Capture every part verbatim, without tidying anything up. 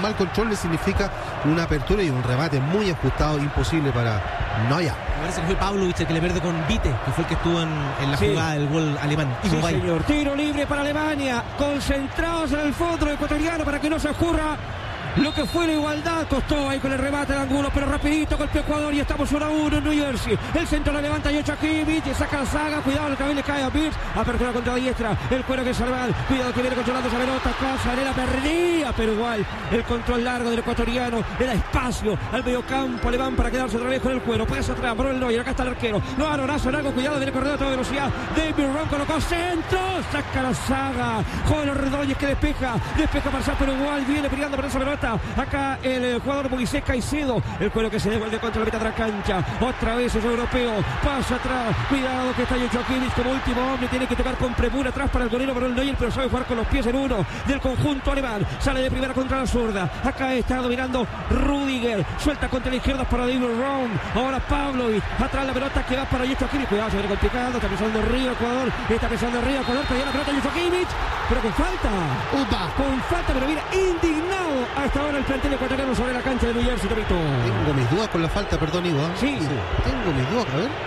mal control le significa una apertura y un remate muy ajustado, imposible para Neuer. Me parece que fue Pavlovic el que le pierde con Vite, que fue el que estuvo en, en la sí. jugada del gol alemán. Sí, señor. Tiro libre para Alemania. Concentrados en el fondo ecuatoriano para que no se ocurra lo que fue la igualdad. Costó ahí con el remate de Angulo, pero rapidito golpe Ecuador y estamos uno a uno en New Jersey. El centro la levanta Joshua Kimmich, saca la saga, cuidado, el cabello le cae a Birch, apertura contra la diestra, el cuero que es Salval, cuidado que viene controlando esa pelota, Casarela perdía, pero igual el control largo del ecuatoriano le da espacio al mediocampo alemán para quedarse otra vez con el cuero, pasa atrás, Manuel Neuer, acá está el arquero, no, Alorazo, largo, cuidado, viene corriendo a toda velocidad, David Ron colocó centro, saca la saga, Joven Ordóñez que despeja, despeja Marsal, pero igual viene peleando por esa pelota. Acá el, el jugador Moisés Caicedo, el cuero que se devuelve contra la mitad de la cancha, otra vez es europeo, pasa atrás, cuidado que está Joshua Kimmich como último hombre, tiene que tocar con premura atrás para el golero Manuel Neuer, pero sabe jugar con los pies en uno del conjunto alemán, sale de primera contra la zurda, acá está dominando Rudiger, suelta contra la izquierda para David Ron, ahora Pavlovic, atrás la pelota que va para Joshua Kimmich, cuidado, se viene complicado, está pisando Río Ecuador, está pisando Río Ecuador, perdió la pelota Joshua Kimmich, pero con falta, Upa. con falta, pero mira, indignado hasta ahora el plantel ecuatoriano sobre la cancha de New Jersey, Tomito. Tengo mis dudas con la falta, perdón, Ivo. Sí. sí. Tengo mis dudas, a ver.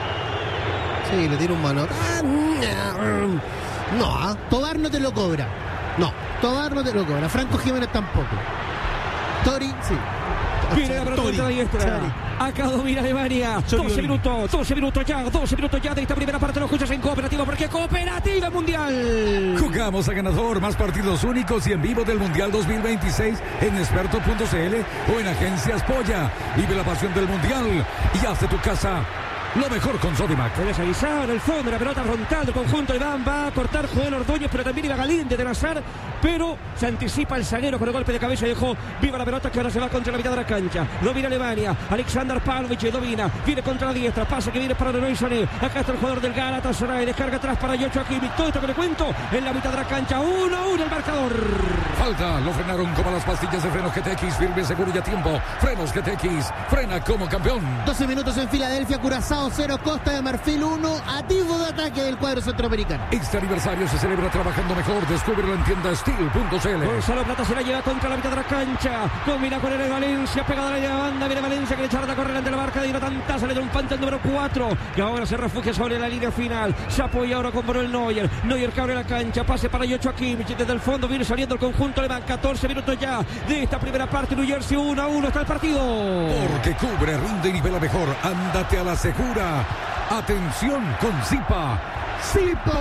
Sí, le tiro un mano. Ah, no, ¿ah? Tobar no te lo cobra. No. Tobar no te lo cobra. Franco Jiménez tampoco. Tori, sí. Viene la pelota de diestra. Acá domina Alemania. doce minutos, doce minutos ya, doce minutos ya de esta primera parte. Los escuchas en Cooperativa porque Cooperativa Mundial. Jugamos a ganador, más partidos únicos y en vivo del Mundial dos mil veintiséis en experto punto c l o en Agencias Polla. Vive la pasión del Mundial y haz de tu casa lo mejor con Sodimac. Puedes avisar en el fondo, la pelota frontal del conjunto alemán va a cortar Joel Ordóñez, pero también iba Galíndez de Nazar, pero se anticipa el zaguero con el golpe de cabeza y dejó viva la pelota que ahora se va contra la mitad de la cancha. Domina Alemania, Alexander Pavlovic domina, viene contra la diestra, pasa que viene para Leroy Sané, acá está el jugador del Galatasaray, descarga atrás para Joshua Kimmich, todo esto que le cuento en la mitad de la cancha, uno a uno el marcador. Falta, lo frenaron como las pastillas de frenos G T X, firme, seguro y a tiempo. Frenos G T X, frena como campeón. doce minutos en Filadelfia, Curazao cero, Costa de Marfil uno, ativo de ataque del cuadro centroamericano. Este aniversario se celebra trabajando mejor. Descúbrelo en tienda steel punto c l. Gonzalo Plata se la lleva contra la mitad de la cancha. Combina con el Valencia, pegada a la línea de banda. Viene Valencia que le echa la correr ante la marca de Tantas. Sale de un pante el número cuatro. Que ahora se refugia sobre la línea final. Se apoya ahora con Manuel Neuer. Neuer que abre la cancha. Pase para Joshua Kimmich. Desde el fondo viene saliendo el conjunto alemán. catorce minutos ya de esta primera parte. New Jersey uno a uno está el partido. Porque cubre, rinde y nivela mejor. Ándate a la segura. Atención con Zipa. ¡Zipo!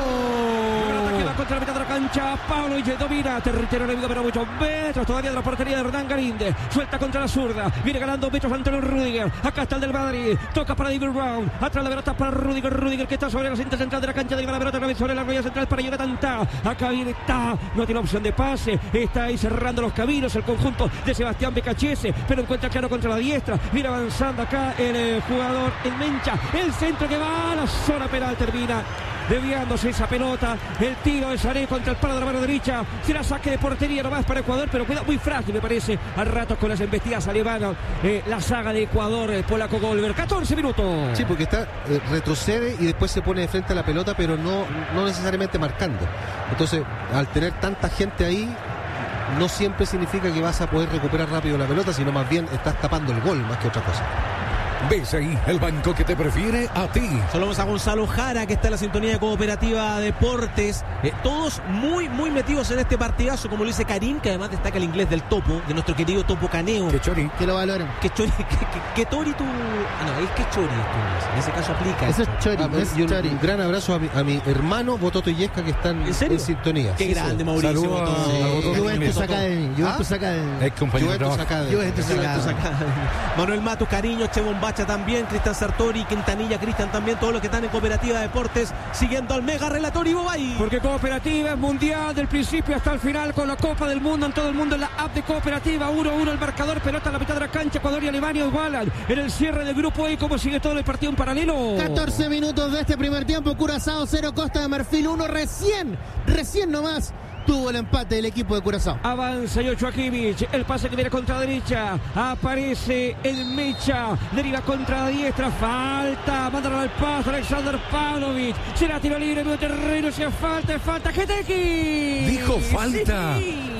Que va contra la mitad de la cancha, Pablo y domina, territorio enemigo pero muchos metros todavía de la portería de Hernán Galíndez, suelta contra la zurda, viene ganando metros Antonio Rudiger, acá está el del Madrid, toca para David Brown, atrás la pelota para Rudiger, Rudiger que está sobre la cinta central de la cancha, de la pelota otra vez sobre la raya central para Jonathan Tah, acá viene Tah, no tiene opción de pase, está ahí cerrando los caminos el conjunto de Sebastián Becachese, pero encuentra claro contra la diestra, viene avanzando acá el eh, jugador, el Mencha, el centro que va a la zona penal, termina desviándose esa pelota, el tiro de Sané contra el palo de la mano derecha, será saque de portería nomás para Ecuador, pero cuidado, muy frágil me parece, al rato con las embestidas alemanas, eh, la saga de Ecuador, el polaco Goldberg, catorce minutos. Sí, porque está, eh, retrocede y después se pone de frente a la pelota, pero no, no necesariamente marcando. Entonces, al tener tanta gente ahí, no siempre significa que vas a poder recuperar rápido la pelota, sino más bien estás tapando el gol más que otra cosa. ¿Ves ahí el banco que te prefiere a ti? Saludamos a Gonzalo Jara, que está en la sintonía de Cooperativa Deportes. Eh, todos muy, muy metidos en este partidazo, como lo dice Karim, que además destaca el inglés del Topo, de nuestro querido Topo Caneo. Que chori. Que lo valoren. Que chori, que, que, que tori tu... Ah, no, es que chori tu, en ese caso aplica. Eso es chori, Ah, es y un, chori. un gran abrazo a mi, a mi hermano Bototo Yesca que están ¿En en, serio? sintonía. Qué Sí, grande, sí. Mauricio. Saludos a- Bototo. a Bototo. Juventus Bototo. Academy, Juventus ¿Ah? Academy. Es compañero de Juventus trabajo. Academy. Juventus Juventus Academy. Academy. Manuel Matus, Cariño, Che Bombacha también, Cristian Sartori, Quintanilla, Cristian también, todos los que están en Cooperativa Deportes, siguiendo al mega relator Ivo Bay. Porque Cooperativa es mundial del principio hasta el final con la Copa del Mundo en todo el mundo en la app de Cooperativa. uno a uno el marcador, pelota a la mitad de la cancha, Ecuador y Alemania igualan en el cierre del grupo E. ¿Cómo sigue todo el partido en paralelo? catorce minutos de este primer tiempo, Curazao cero, Costa de Marfil uno, recién, recién nomás tuvo el empate del equipo de Curazao. Avanza Joshua Kimmich, el pase que viene contra la derecha, aparece el Mecha, deriva contra la diestra, falta, mandaron al paso Alexander Pavlovic, será tiro libre, medio terreno, si es falta, es falta, G T X. Dijo falta. Sí.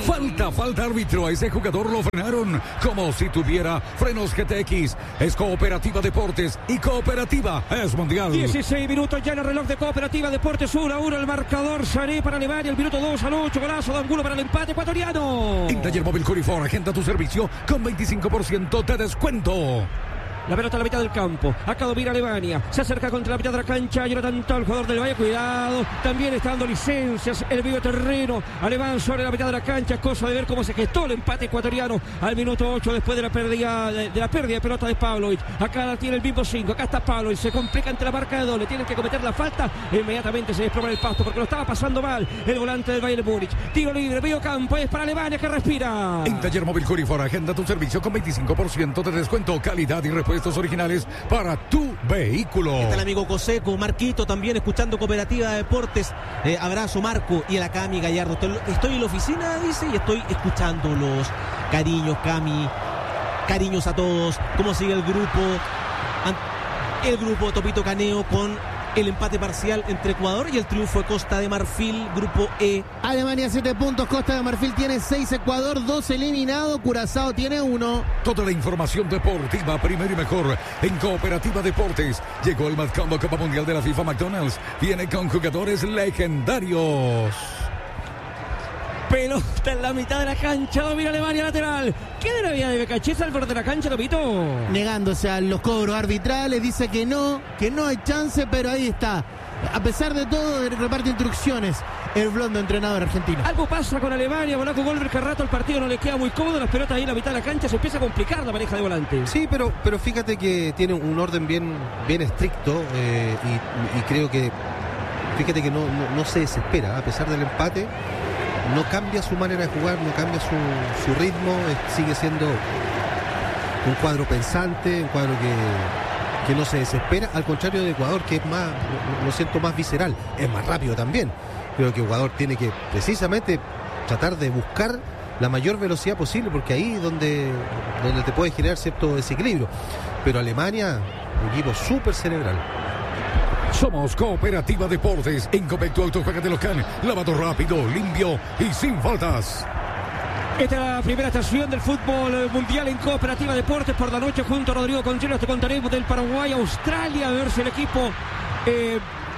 Falta, falta árbitro. A ese jugador lo frenaron como si tuviera frenos G T X. Es Cooperativa Deportes y Cooperativa es Mundial. dieciséis minutos ya en el reloj de Cooperativa Deportes. uno a uno el marcador. Sané para Alemania. El minuto dos al ocho. Golazo de Angulo para el empate ecuatoriano. En Taller Móvil Curifor, agenda tu servicio con veinticinco por ciento de descuento. La pelota a la mitad del campo. Acá domina Alemania. Se acerca contra la mitad de la cancha. Jonathan Tah, el jugador del Valle. Cuidado. También está dando licencias. El medio terreno. Alemán sobre la mitad de la cancha. Cosa de ver cómo se gestó el empate ecuatoriano al minuto ocho después de la pérdida de, de la pérdida de pelota de Pavlovic. Acá la tiene el mismo cinco. Acá está Pavlovic. Se complica ante la marca de doble. Tienen que cometer la falta. E inmediatamente se desploma el pasto porque lo estaba pasando mal el volante del Bayern Múnich. Tiro libre. Medio campo. Es para Alemania que respira. En Taller Móvil Curifor, agenda tu servicio con veinticinco por ciento de descuento. Calidad y respuesta originales para tu vehículo. ¿Qué tal, amigo Coseco? Marquito también escuchando Cooperativa de Deportes. Eh, abrazo, Marco, y a la Cami Gallardo. Estoy, estoy en la oficina, dice, y estoy escuchándolos. Cariños, Cami. Cariños a todos. ¿Cómo sigue el grupo? El grupo Topito Caneo con el empate parcial entre Ecuador y el triunfo de Costa de Marfil, grupo E. Alemania siete puntos, Costa de Marfil tiene seis, Ecuador dos eliminado, Curazao tiene uno. Toda la información deportiva, primero y mejor, en Cooperativa Deportes. Llegó el Mazcombo Copa Mundial de la FIFA McDonald's. Viene con jugadores legendarios. Pelota en la mitad de la cancha, domina Alemania lateral. ¿Qué de la vía de Becachés al borde de la cancha, Topito? Negándose a los cobros arbitrales, dice que no, que no hay chance, pero ahí está. A pesar de todo, reparte instrucciones el blondo entrenador argentino. Algo pasa con Alemania, Monaco Goldberg, que rato el partido no le queda muy cómodo, las pelotas ahí en la mitad de la cancha, se empieza a complicar la pareja de volantes. Sí, pero, pero fíjate que tiene un orden bien, bien estricto eh, y, y creo que, fíjate que no, no, no se desespera, a pesar del empate. No cambia su manera de jugar, no cambia su, su ritmo, eh, sigue siendo un cuadro pensante, un cuadro que, que no se desespera, al contrario de Ecuador, que es más, lo siento, más visceral, es más rápido también. Creo que Ecuador tiene que precisamente tratar de buscar la mayor velocidad posible, porque ahí es donde, donde te puede generar cierto desequilibrio. Pero Alemania, un equipo súper cerebral. Somos Cooperativa Deportes. En Copecto Auto, juega de local. Lavado rápido, limpio y sin faltas. Esta es la primera estación del fútbol mundial en Cooperativa Deportes. Por la noche, junto a Rodrigo Contreras, te contaremos del Paraguay a Australia. A ver si el equipo eh,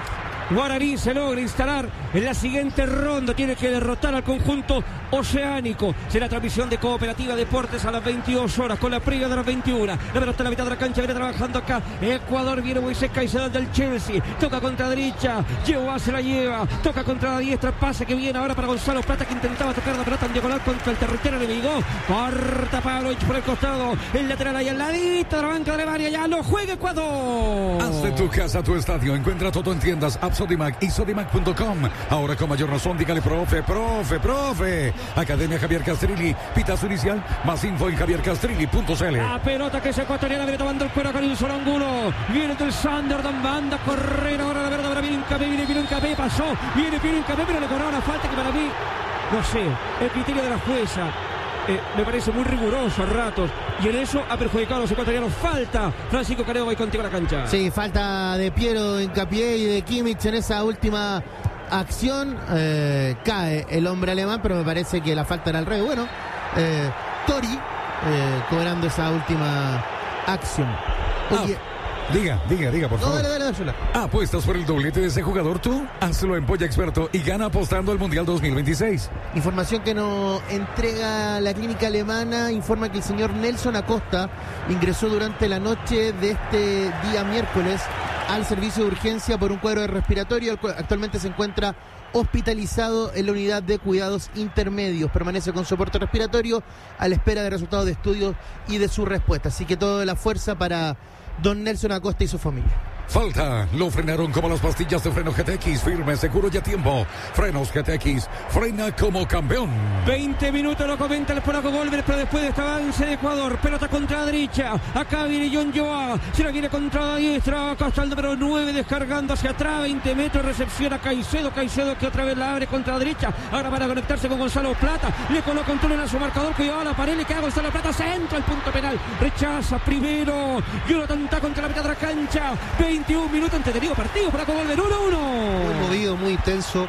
guaraní se logra instalar en la siguiente ronda. Tiene que derrotar al conjunto oceánico. Será transmisión de Cooperativa Deportes a las veintidós horas con la previa de las veintiuna. La pelota en la mitad de la cancha, viene trabajando acá Ecuador, viene Moisés Caicedo del Chelsea, toca contra derecha, Yehoa se la lleva, toca contra la diestra, pase que viene ahora para Gonzalo Plata, que intentaba tocar la pelota en diagonal contra el territorio enemigo. Corta Pavlovic por el costado, el lateral ahí al ladito de la banca de Alemania, ya lo juega Ecuador. Haz de tu casa tu estadio, encuentra todo en tiendas App Sodimac y Sodimac punto com. Ahora con mayor razón, dígale profe, profe, profe. Academia Javier Castrilli, pitazo inicial, más info en javier castrilli punto c l. La pelota que es ecuatoriana, viene tomando el cuero con el solo ángulo, viene del Sunderland, banda a correr ahora la verdad, ahora viene Incapé, viene Piero Incapé, pasó, viene Piero Incapé, pero le cobraba una falta que para mí, no sé, el criterio de la jueza eh, me parece muy riguroso a ratos, y en eso ha perjudicado a los ecuatorianos. Falta, Francisco Caneo, voy contigo a la cancha. Sí, falta de Piero Hincapié y de Kimmich en esa última acción. Eh, cae el hombre alemán, pero me parece que la falta era al revés. Bueno, eh, Tori eh, cobrando esa última acción. Oye, Ah, diga, diga, diga, por no, favor. dale, dale, dale. ¿Apuestas por el doblete de ese jugador tú? Hazlo en Polla Experto y gana apostando al Mundial dos mil veintiséis. Información que nos entrega la clínica alemana, informa que el señor Nelson Acosta ingresó durante la noche de este día miércoles al servicio de urgencia por un cuadro respiratorio. Actualmente se encuentra hospitalizado en la unidad de cuidados intermedios. Permanece con soporte respiratorio a la espera de resultados de estudios y de su respuesta. Así que toda la fuerza para don Nelson Acosta y su familia. Falta, lo frenaron como las pastillas de freno G T X, firme, seguro y a tiempo. Frenos G T X, frena como campeón. veinte minutos lo comenta el polaco Goldberg, pero después de este avance de Ecuador, pelota contra la derecha, acá viene John Yehoa, se la viene contra la diestra, acá está el número nueve descargando hacia atrás, veinte metros, recepción a Caicedo, Caicedo que otra vez la abre contra la derecha, ahora para conectarse con Gonzalo Plata, le coloca un túnel a su marcador que lleva a la pared, le queda Gonzalo Plata, centro, el punto penal, rechaza primero, Jonathan Tah contra la mitad de la cancha, veintiún minutos, entretenido partido, polaco Goldberg, uno uno. Muy movido, muy intenso.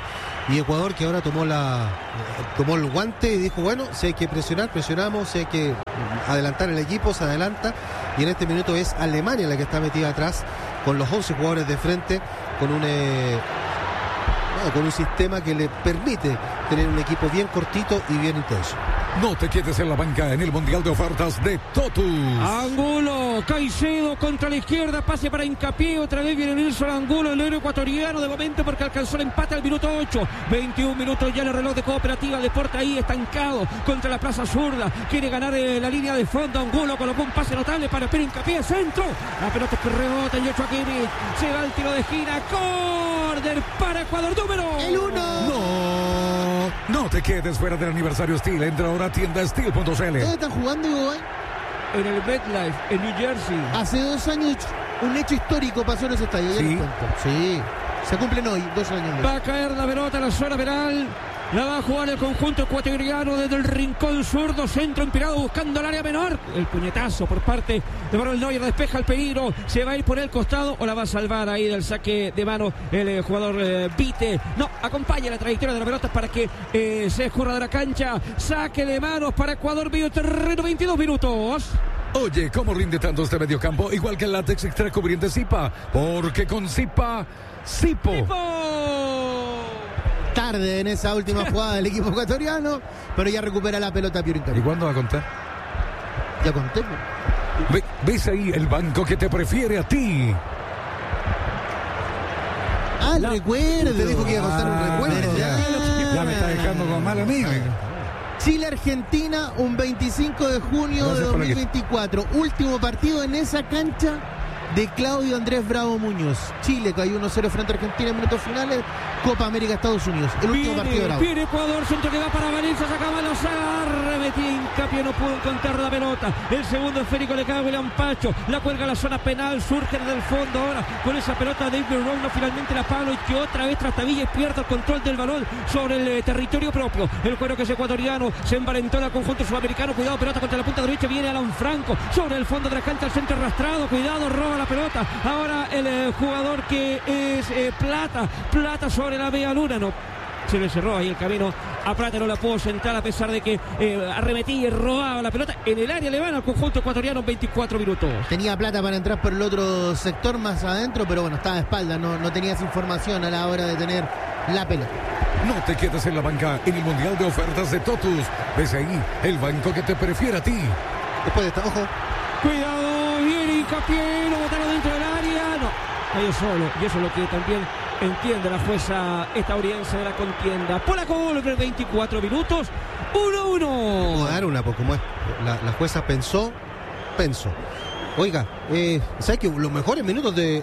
y Ecuador que ahora tomó la tomó el guante y dijo, bueno, si hay que presionar, presionamos, si hay que adelantar el equipo, se adelanta, y en este minuto es Alemania la que está metida atrás con los once jugadores de frente, con un eh, no, con un sistema que le permite tener un equipo bien cortito y bien intenso. No te quedes en la banca en el Mundial de Ofertas de Totus. Angulo, Caicedo contra la izquierda, pase para Hincapié, otra vez viene Nelson Angulo, el héroe ecuatoriano de momento porque alcanzó el empate al minuto ocho, veintiún minutos ya en el reloj de Cooperativa Deporte ahí estancado contra la Plaza Zurda, quiere ganar eh, la línea de fondo, Angulo colocó un pase notable para Pedro Hincapié, centro, la pelota que rebota, y ocho aquí, se va el tiro de esquina, córner para Ecuador, número El uno. No, no te quedes fuera del aniversario Steel. Entra ahora a tienda steel punto c l. ¿Dónde están jugando, Hugo? en el MetLife en New Jersey. Hace dos años un hecho histórico pasó en ese estadio. Ya Sí. les cuento. Sí. Se cumplen hoy, dos años. Va a caer la pelota en la zona penal. La va a jugar el conjunto ecuatoriano desde el rincón zurdo, centro empinado buscando el área menor. El puñetazo por parte de Manuel Neuer, despeja el peligro. Se va a ir por el costado o la va a salvar ahí del saque de mano el eh, jugador eh, Vite. No, acompaña la trayectoria de la pelota para que eh, se escurra de la cancha. Saque de manos para Ecuador, medio terreno, veintidós minutos. Oye, ¿cómo rinde tanto este mediocampo? Igual que el látex extra cubriente Zipa. Porque con Zipa, Zipo. ¡Tipo! Tarde en esa última jugada del equipo ecuatoriano, pero ya recupera la pelota Piero ¿Y Hincapié. cuándo va a contar? Ya conté. Ve- ¿Ves ahí el banco que te prefiere a ti? Ah, el La- recuerdo. Te dijo que iba a contar un Ah, recuerdo. ¿verdad? Ya me está dejando con mal amigo. Chile-Argentina, un veinticinco de junio Gracias de por dos la mil veinticuatro. Último partido en esa cancha de Claudio Andrés Bravo Muñoz. Chile cayó uno cero frente a Argentina en minutos finales. Copa América Estados Unidos. El último partido de Viene, Bravo. viene Ecuador, centro que va para Valencia, sacaba la saga, arremetía Hincapié, no pudo encontrar la pelota. El segundo esférico le cae a William Pacho, la cuelga a la zona penal, surge del fondo ahora con esa pelota David Brown, no, finalmente la Pablo y que otra vez Trastavilla y pierde el control del balón sobre el eh, territorio propio. El juego que es ecuatoriano, se envalentó al conjunto sudamericano, cuidado, pelota contra la punta derecha, viene Alan Franco, sobre el fondo de la cancha, el centro arrastrado, cuidado, roba la pelota. Ahora el eh, jugador que es eh, Plata, Plata sobre la media luna, no. Se le cerró ahí el camino a Plata, no la pudo sentar a pesar de que eh, arremetía y robaba la pelota en el área, le van al conjunto ecuatoriano veinticuatro minutos. Tenía plata para entrar por el otro sector más adentro, pero bueno, estaba de espalda, no, no tenías información a la hora de tener la pelota. No te quedes en la banca en el Mundial de Ofertas de Totus. ¿Ves ahí el banco que te prefiere a ti? Después de esta, ojo, Cuidado, viene Hincapié, lo botaron dentro del área, no, cayó solo, y eso es lo que también entiende la jueza estadounidense de la contienda. Polaco Volver, veinticuatro minutos, uno uno. puedo dar una, porque como es, la, la jueza pensó, pensó. Oiga, eh, ¿sabes que los mejores minutos de,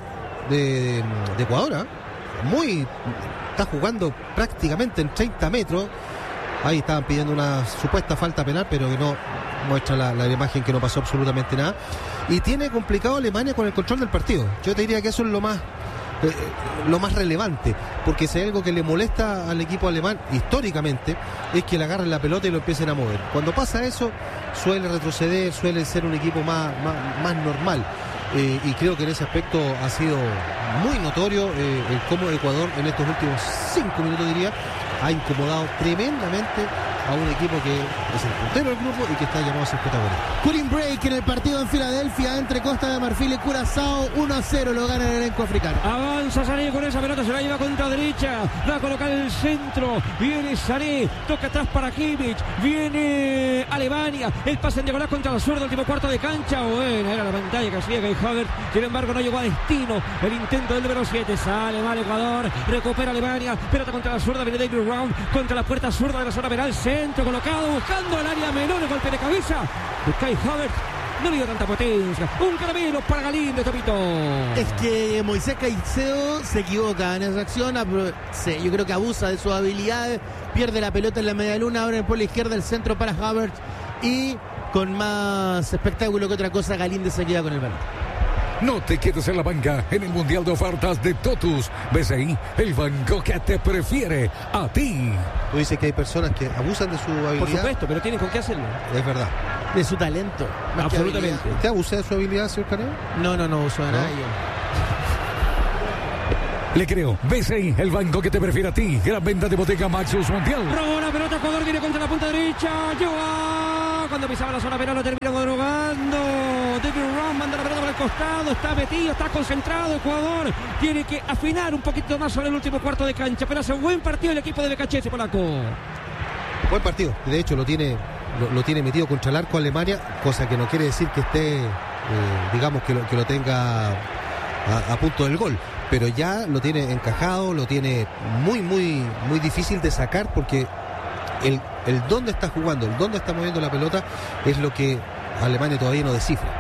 de, de Ecuador? ¿Ah? Muy, está jugando prácticamente en treinta metros. Ahí estaban pidiendo una supuesta falta penal, pero que no muestra la, la imagen que no pasó absolutamente nada. Y tiene complicado Alemania con el control del partido. Yo te diría que eso es lo más eh, lo más relevante, porque si hay algo que le molesta al equipo alemán históricamente es que le agarren la pelota y lo empiecen a mover. Cuando pasa eso suele retroceder, suele ser un equipo más, más, más normal. Eh, y creo que en ese aspecto ha sido muy notorio eh, el cómo Ecuador en estos últimos cinco minutos, diría, ha incomodado tremendamente a un equipo que es el puntero del grupo y que está llamado a ser protagonista. Cooling break en el partido en Filadelfia entre Costa de Marfil y Curazao. uno a cero lo gana el elenco africano. Avanza Sané con esa pelota, se la lleva contra derecha, va a colocar el centro, viene Sané, toca atrás para Kimmich, viene Alemania, el pase en diagonal contra la zurda, último cuarto de cancha, buena era la pantalla que hacía Kai Havertz, sin embargo no llegó a destino, el intento del número siete, sale mal Ecuador, recupera Alemania, pelota contra la zurda, viene David Brown, contra la puerta zurda de la zona penal, centro colocado, buscando el área menor, el golpe de cabeza de Kai Havertz. No le dio tanta potencia. Un caramelo para Galíndez, Topito. Es que Moisés Caicedo se equivoca en esa acción. apro- se- Yo creo que abusa de sus habilidades. Pierde la pelota en la media luna. Abre por la izquierda el centro para Havertz. Y con más espectáculo que otra cosa, Galíndez se queda con el balón. No te quedes en la banca en el Mundial de Ofertas de Totus. ¿Ves ahí el banco que te prefiere a ti? Tú dices que hay personas que abusan de su habilidad. Por supuesto, pero tienen con qué hacerlo. Es verdad. De su talento. más que Absolutamente. ¿Usted abusó de su habilidad, señor Caneo? habilidad. No, no, no uso de nada. ¿No? yo. Le creo. B C I, el banco que te prefiere a ti. Gran venta de Bodega Maxus Mundial. Robó la pelota, Ecuador viene contra la punta derecha. Llegó. Cuando pisaba la zona penal lo termina drogando. David Ron manda la pelota por el costado. Está metido, está concentrado. Ecuador tiene que afinar un poquito más sobre el último cuarto de cancha. Pero hace un buen partido el equipo de Becachese, polaco. Buen partido. De hecho, lo tiene, lo, lo tiene metido contra el arco Alemania, cosa que no quiere decir que esté, eh, digamos, que lo, que lo tenga a, a punto del gol. Pero ya lo tiene encajado, lo tiene muy, muy, muy difícil de sacar porque el, el dónde está jugando, el dónde está moviendo la pelota es lo que Alemania todavía no descifra.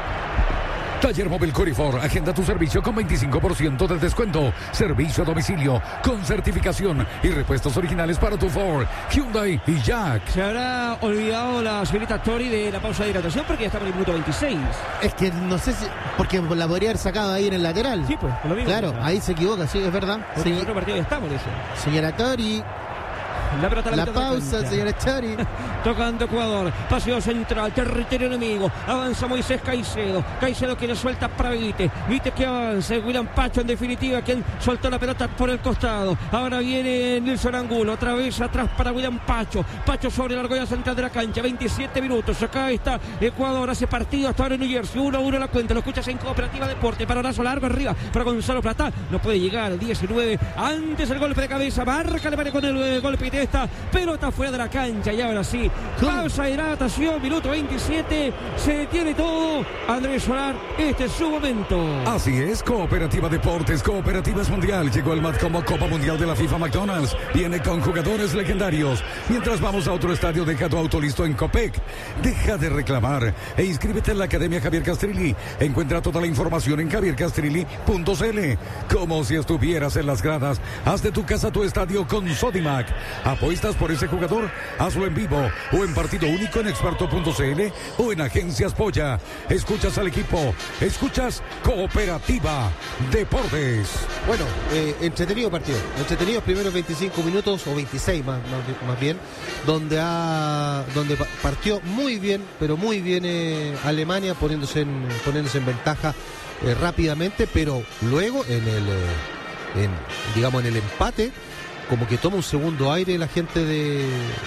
Taller Móvil Corifor, agenda tu servicio con veinticinco por ciento de descuento. Servicio a domicilio con certificación y repuestos originales para tu Ford, Hyundai y Jack. Se habrá olvidado la señorita Tori de la pausa de hidratación porque ya está por el minuto veintiséis. Es que no sé si... Porque la podría haber sacado ahí en el lateral. Sí, pues, por lo mismo. Claro, ahí se equivoca, sí, es verdad. Porque Sí. en otro partido ya estamos, eso. Señora Tori, La, pelota a la mitad de pausa, cancha. señora Tori. Tocando Ecuador, paseo central, territorio enemigo, avanza Moisés Caicedo, Caicedo que le suelta para Vite, Vite que avanza, William Pacho en definitiva, quien soltó la pelota por el costado, ahora viene Nelson Angulo, otra vez atrás para William Pacho, Pacho sobre la argolla central de la cancha, veintisiete minutos, acá está Ecuador, hace partido hasta ahora en New Jersey, uno a uno la cuenta, lo escuchas en Cooperativa Deporte, paronazo largo arriba para Gonzalo Plata, no puede llegar, el diecinueve, antes el golpe de cabeza, marca Alemania con el eh, golpe de esta, pelota fuera de la cancha y ahora sí, pausa de hidratación, minuto veintisiete, se detiene todo. Andrés Solar, este es su momento. Así es, Cooperativa Deportes, Cooperativas Mundial. Llegó el Mat como Copa Mundial de la FIFA McDonald's. Viene con jugadores legendarios. Mientras vamos a otro estadio, deja tu auto listo en Copec. Deja de reclamar e inscríbete en la Academia Javier Castrilli. Encuentra toda la información en javier castrilli punto c l. Como si estuvieras en las gradas. Haz de tu casa tu estadio con Sodimac. ¿Apuestas por ese jugador? Hazlo en vivo o en partido único en experto punto c l o en Agencias Polla. Escuchas al equipo, escuchas Cooperativa Deportes. Bueno, eh, entretenido partido, entretenidos primeros veinticinco minutos o veintiséis más, más, más bien, donde ha, donde pa- partió muy bien, pero muy bien eh, Alemania poniéndose en, poniéndose en ventaja eh, rápidamente, pero luego en el eh, en, digamos en el empate como que toma un segundo aire la gente de, de,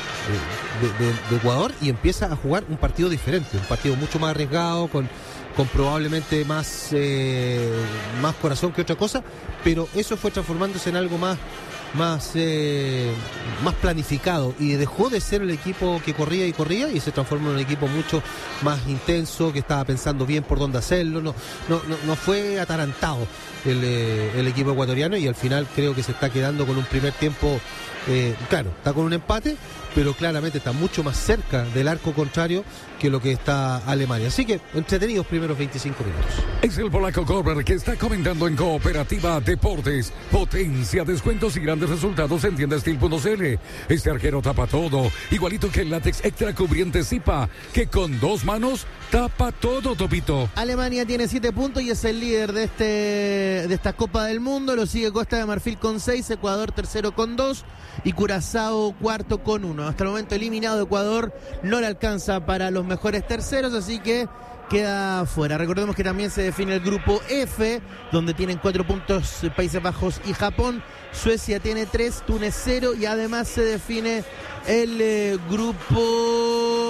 de- de Ecuador y empieza a jugar un partido diferente, un partido mucho más arriesgado, con, con probablemente más, eh, más corazón que otra cosa, pero eso fue transformándose en algo más, más, eh, más planificado y dejó de ser el equipo que corría y corría y se transformó en un equipo mucho más intenso, que estaba pensando bien por dónde hacerlo, no, no, no, no fue atarantado el, eh, el equipo ecuatoriano y al final creo que se está quedando con un primer tiempo, eh, claro, está con un empate, pero claramente está mucho más cerca del arco contrario que lo que está Alemania. Así que entretenidos primeros veinticinco minutos. Es el polaco Gober que está comentando en Cooperativa Deportes. Potencia, descuentos y grandes resultados en tienda steel punto c l. Este arquero tapa todo, igualito que el látex extra cubriente Zipa, que con dos manos tapa todo, Topito. Alemania tiene siete puntos y es el líder de este de esta Copa del Mundo. Lo sigue Costa de Marfil con seis, Ecuador tercero con dos y Curazao cuarto con uno. Hasta el momento eliminado Ecuador, no le alcanza para los mejores terceros, así que queda fuera. Recordemos que también se define el grupo F, donde tienen cuatro puntos Países Bajos y Japón. Suecia tiene tres, Túnez cero y además se define el eh, grupo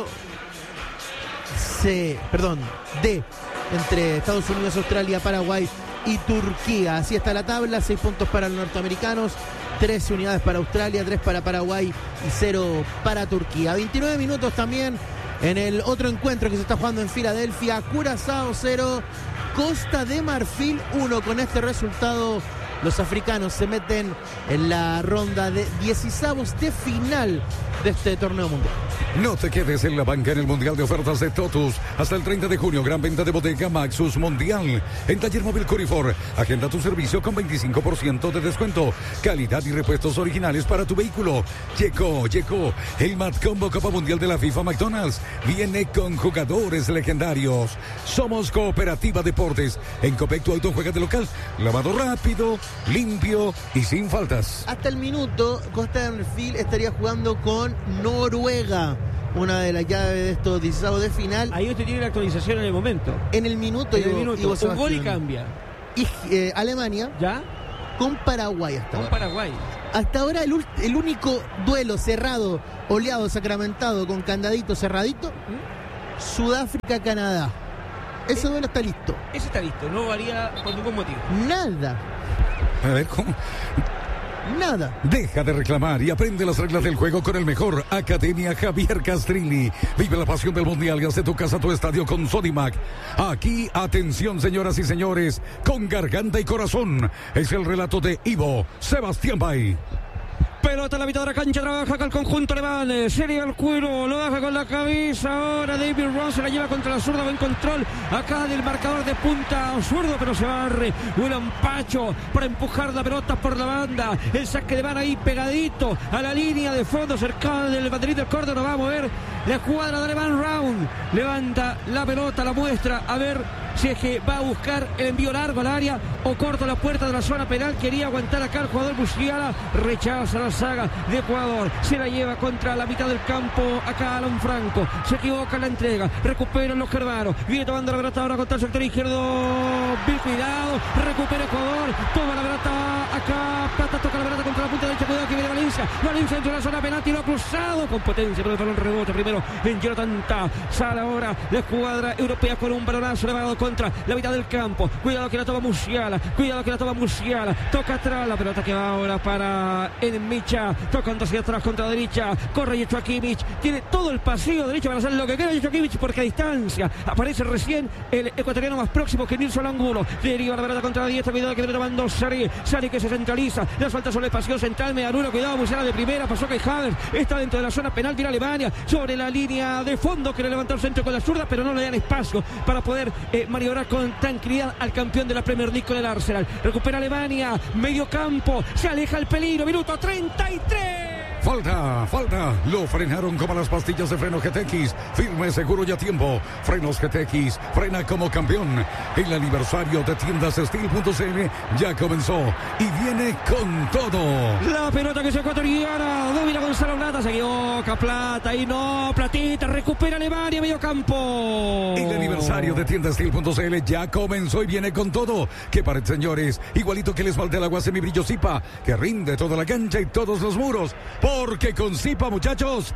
C, perdón, D, entre Estados Unidos, Australia, Paraguay y Turquía. Así está la tabla, seis puntos para los norteamericanos, trece unidades para Australia, tres para Paraguay y cero para Turquía. veintinueve minutos también en el otro encuentro que se está jugando en Filadelfia, Curazao cero, Costa de Marfil uno. Con este resultado los africanos se meten en la ronda de dieciseavos de final de este torneo mundial. No te quedes en la banca en el Mundial de Ofertas de Totus. Hasta el treinta de junio, gran venta de Bodega Maxus Mundial. En Taller Móvil Corifor, agenda tu servicio con veinticinco por ciento de descuento. Calidad y repuestos originales para tu vehículo. Llegó, llegó el Mat Combo Copa Mundial de la FIFA McDonald's. Viene con jugadores legendarios. Somos Cooperativa Deportes. En Copec tu auto juega de local. Lavado rápido, limpio y sin faltas. Hasta el minuto, Costa de Marfil estaría jugando con Noruega, una de las llaves de estos dieciseavos de final. Ahí usted tiene la actualización en el momento. En el minuto, En el Ivo- minuto, Ivo un gol y Sebastián. cambia. Y eh, Alemania ¿Ya? con Paraguay hasta Con ahora. Paraguay. Hasta ahora el, ul- el único duelo cerrado, oleado, sacramentado, con candadito cerradito, Sudáfrica-Canadá. Ese duelo está listo. Ese está listo, no varía por ningún motivo. Nada, A ver, ¿cómo? nada. Deja de reclamar y aprende las reglas del juego con el mejor. Academia Javier Castrilli. Vive la pasión del mundial y haz de tu casa tu estadio con Sodimac. Aquí, atención señoras y señores, con garganta y corazón. Es el relato de Ivo Sebastián Bay. Pelota en la mitad de la cancha, trabaja con el conjunto alemán. Sería el cuero, lo baja con la cabeza. Ahora David Ross se la lleva contra la zurda, buen control. Acá del marcador de punta zurdo, pero se barre. William Pacho para empujar la pelota por la banda. El saque de mano ahí pegadito a la línea de fondo, cercano del banderín del córner. Va a mover la jugadora de Alemán Round. Levanta la pelota, la muestra. A ver si es que va a buscar el envío largo al área o corta la puerta de la zona penal. Quería aguantar acá el jugador Musiala, rechaza la saga de Ecuador, se la lleva contra la mitad del campo acá Alan Franco, se equivoca en la entrega, recuperan los germanos, viene tomando la pelota ahora contra el sector izquierdo, bien cuidado, recupera Ecuador, toma la pelota acá, Plata toca la pelota contra la punta derecha, cuidado que viene Valencia, Valencia dentro de la zona penal, tiro cruzado con potencia, pero el balón rebote primero en Jonathan Tah, sale ahora la escuadra europea con un balonazo elevado contra la mitad del campo, cuidado que la toma Musiala, cuidado que la toma Musiala, toca atrás la pelota que va ahora para en Micha, tocando hacia atrás contra la derecha, corre Joshua Kimmich, tiene todo el pasillo derecho para hacer lo que quiera Joshua Kimmich porque a distancia aparece recién el ecuatoriano más próximo que Nilson Angulo, deriva la pelota contra la diestra, cuidado que viene tomando Sari, Sari que se centraliza, la suelta sobre el pasillo central, Medaruna, cuidado Musiala de primera, pasó que Havertz está dentro de la zona penal, viene Alemania sobre la línea de fondo, quiere levantar el centro con la zurda, pero no le dan espacio para poder eh, maniobrar con tranquilidad al campeón de la Premier League con el Arsenal, recupera Alemania, medio campo, se aleja el peligro, minuto treinta y tres. Falta, falta. Lo frenaron como las pastillas de freno G T X. Firme, seguro y a tiempo. Frenos G T X. Frena como campeón. El aniversario de tiendas Steel punto c l ya comenzó y viene con todo. La pelota que es ecuatoriana. Domina Gonzalo Plata. Se equivoca Plata. Y no, Platita. Recupera Alemania. Medio campo. El aniversario de tiendas Steel punto c l ya comenzó y viene con todo. Que parece, señores. Igualito que les falta el agua semibrillo Zipa. Que rinde toda la cancha y todos los muros. Porque con Zipa, muchachos.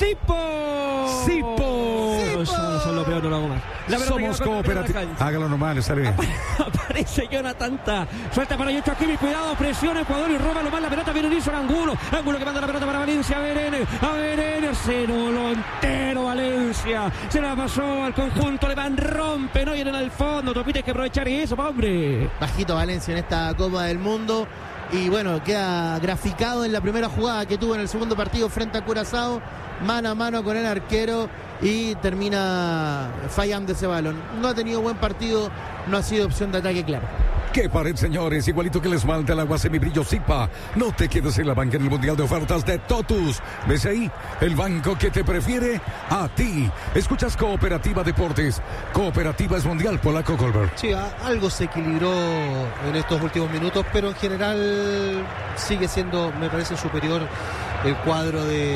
¡Zipo! ¡Zipo! Eso, eso es lo peor, no lo hago más. La pelota Somos que va con- cooperativos. Hágalo normal, está bien. Aparece Jonathan Tah. Suelta para Joshua Kimmich. Cuidado, presiona Ecuador y roba lo más la pelota. Viene Nilson Angulo. Angulo que manda la pelota para Valencia. A Berenner. A Berenner. Se lo entero Valencia. Se la pasó al conjunto alemán. Rompe. No vienen al fondo. Topite hay que aprovechar eso, hombre. Bajito Valencia en esta Copa del Mundo. Y bueno, queda graficado en la primera jugada que tuvo en el segundo partido frente a Curazao, mano a mano con el arquero y termina fallando ese balón. No ha tenido buen partido, no ha sido opción de ataque claro. ¡Qué pared, señores! Igualito que les falta el agua semibrillo Zipa. No te quedes en la banca en el Mundial de Ofertas de Totus. ¿Ves ahí? El banco que te prefiere a ti. Escuchas Cooperativa Deportes. Cooperativa es mundial, Polaco Colbert. Sí, a- algo se equilibró en estos últimos minutos, pero en general sigue siendo, me parece, superior el cuadro de